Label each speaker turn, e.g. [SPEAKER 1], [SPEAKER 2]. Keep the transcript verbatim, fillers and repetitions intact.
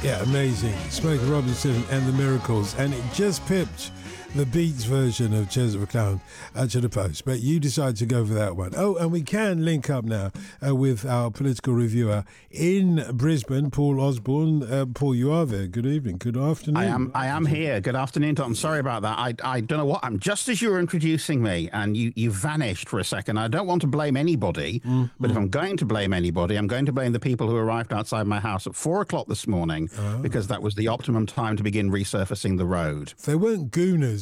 [SPEAKER 1] Yeah, amazing. Smokey Robinson and the Miracles. And it just pipped the Beats version of Chester the Clown uh, to the post. But you decided to go for that one. Oh, and we can link up now uh, with our political reviewer in Brisbane, Paul Osborne. Uh, Paul, you are there. Good evening. Good afternoon.
[SPEAKER 2] I am I am here. Good afternoon, Tom. Sorry about that. I, I don't know what I'm just as you were introducing me and you, you vanished for a second. I don't want to blame anybody, mm, but mm. if I'm going to blame anybody, I'm going to blame the people who arrived outside my house at four o'clock this morning oh. because that was the optimum time to begin resurfacing the road.
[SPEAKER 1] They weren't gooners,